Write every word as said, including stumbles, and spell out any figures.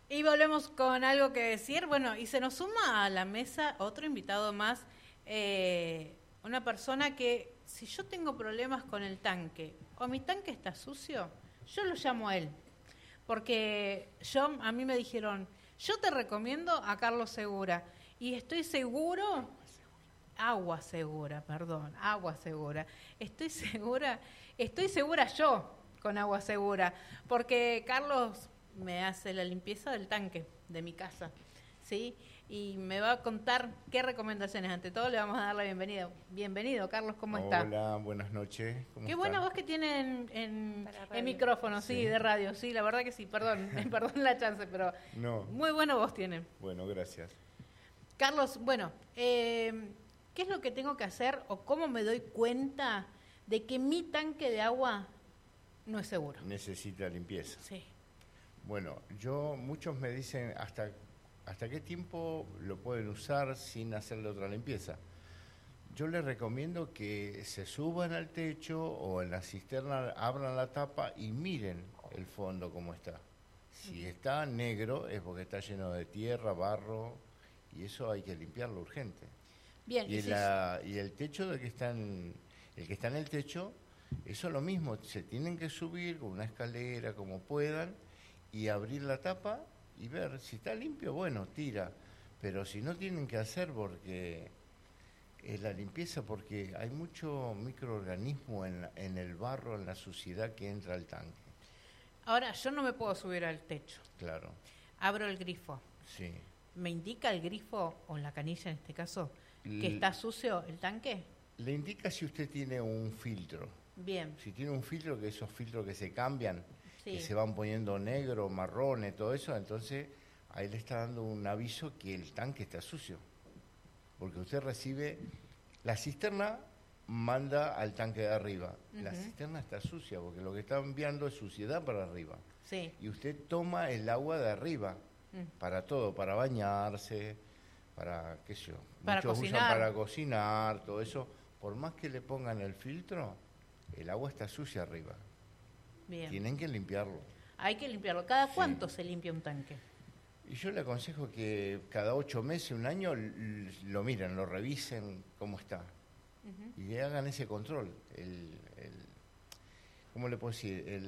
Y volvemos con algo que decir. Bueno, y se nos suma a la mesa otro invitado más, eh, una persona que, si yo tengo problemas con el tanque o mi tanque está sucio, yo lo llamo a él. Porque yo, a mí me dijeron, yo te recomiendo a Carlos Segura. Y estoy seguro, agua segura, perdón, agua segura. Estoy segura, estoy segura yo con agua segura. Porque Carlos me hace la limpieza del tanque de mi casa, ¿sí? Y me va a contar qué recomendaciones. Ante todo le vamos a dar la bienvenida. Bienvenido, Carlos, ¿cómo está? Hola, buenas noches. ¿Cómo Qué está? buena voz que tiene en, en, en micrófono, sí, Sí. de radio. Sí, la verdad que sí, perdón, perdón la chance, pero No. muy buena voz tiene. Bueno, gracias. Carlos, bueno, eh, ¿qué es lo que tengo que hacer o cómo me doy cuenta de que mi tanque de agua no es seguro? Necesita limpieza. Sí. Bueno, yo, muchos me dicen hasta, hasta qué tiempo lo pueden usar sin hacerle otra limpieza. Yo les recomiendo que se suban al techo o en la cisterna, abran la tapa y miren el fondo cómo está. Si está negro es porque está lleno de tierra, barro, y eso hay que limpiarlo urgente. Bien, Y, y si- la, y el techo del que está en, el que está en el techo, eso es lo mismo, se tienen que subir con una escalera como puedan y abrir la tapa y ver si está limpio, bueno, tira, pero si no tienen que hacer porque es la limpieza, porque hay mucho microorganismo en, la- en el barro, en la suciedad que entra al tanque. Ahora, yo no me puedo subir al techo. Claro, Abro el grifo. sí. ¿Me indica el grifo, o la canilla en este caso, que L- está sucio el tanque? Le indica si usted tiene un filtro. Bien. Si tiene un filtro, que esos filtros que se cambian, Sí. que se van poniendo negro, marrones, todo eso, entonces ahí le está dando un aviso que el tanque está sucio. Porque usted recibe, la cisterna manda al tanque de arriba. La Ujú. cisterna está sucia, porque lo que está enviando es suciedad para arriba. Sí. Y usted toma el agua de arriba, Mm. para todo, para bañarse, para, qué sé yo, Para muchos cocinar. usan para cocinar, todo eso. Por más que le pongan el filtro, el agua está sucia arriba. Bien. Tienen que limpiarlo. Hay que limpiarlo. ¿Cada Sí. cuánto se limpia un tanque? Y yo le aconsejo que cada ocho meses, un año, l- lo miren, lo revisen cómo está. Ujú. Y hagan ese control. El, el, ¿Cómo le puedo decir? El,